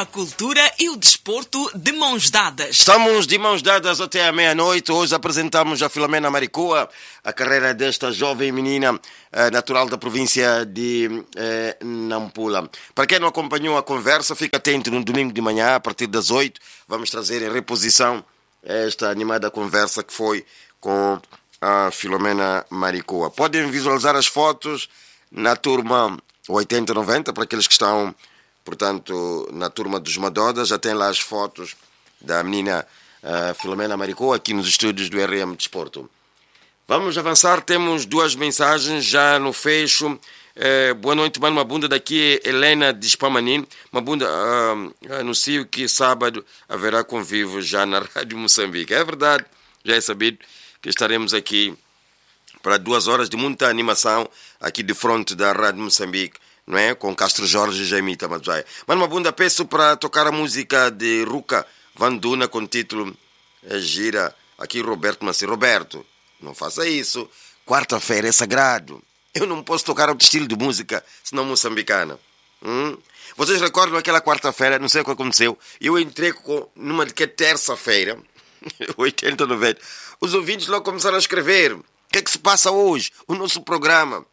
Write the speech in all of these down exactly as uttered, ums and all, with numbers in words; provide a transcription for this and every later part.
A cultura e o desporto de mãos dadas. Estamos de mãos dadas até a meia-noite. Hoje apresentamos a Filomena Maricoa, a carreira desta jovem menina eh, natural da província de eh, Nampula. Para quem não acompanhou a conversa, fica atento no domingo de manhã, a partir das oito. Vamos trazer em reposição esta animada conversa que foi com a Filomena Maricoa. Podem visualizar as fotos na turma oitenta noventa, para aqueles que estão... Portanto, na turma dos Madodas, já tem lá as fotos da menina uh, Filomena Maricoa aqui nos estúdios do R M Desporto. Vamos avançar, temos duas mensagens já no fecho. Uh, boa noite, mano Mabunda, daqui é Helena de Spamanin. Mabunda, uh, anuncio que sábado haverá convívio já na Rádio Moçambique. É verdade, já é sabido que estaremos aqui para duas horas de muita animação aqui de frente da Rádio Moçambique, não é? Com Castro Jorge e Jaimita Madzai. Mano Mabunda, peço para tocar a música de Ruka Vanduna com o título é, Gira. Aqui Roberto Massi. Roberto, não faça isso. Quarta-feira é sagrado. Eu não posso tocar outro estilo de música senão moçambicana. Hum? Vocês recordam aquela quarta-feira? Não sei o que aconteceu. Eu entrei com, numa que é terça-feira, oitenta, noventa. Os ouvintes logo começaram a escrever. O que é que se passa hoje? O nosso programa.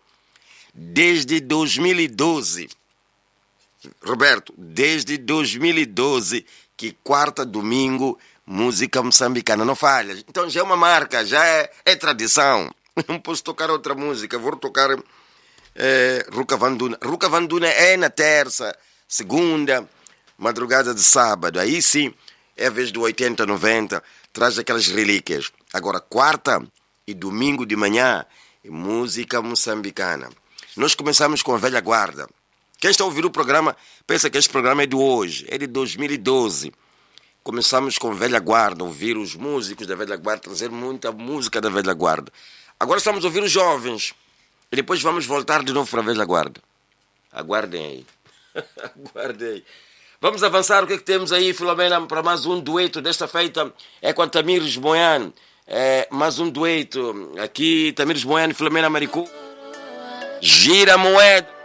Desde dois mil e doze, Roberto, desde dois mil e doze, que quarta, domingo, música moçambicana, não falha. Então já é uma marca, já é, é tradição. Não posso tocar outra música, vou tocar é, Ruka Vanduna. Ruka Vanduna é na terça, segunda, madrugada de sábado. Aí sim, é a vez do oitenta, noventa, traz aquelas relíquias. Agora, quarta e domingo de manhã, é música moçambicana. Nós começamos com a velha guarda. Quem está a ouvir o programa pensa que este programa é de hoje, é de dois mil e doze. Começamos com a velha guarda, ouvir os músicos da velha guarda, trazer muita música da velha guarda. Agora estamos a ouvir os jovens. E depois vamos voltar de novo para a velha guarda. Aguardem aí. Aguardem aí. Vamos avançar. O que é que temos aí, Filomena, para mais um dueto desta feita? É com a Tamires Boiano. É, mais um dueto. Aqui, Tamires Boiano e Filomena Maricoa. Gira moeda.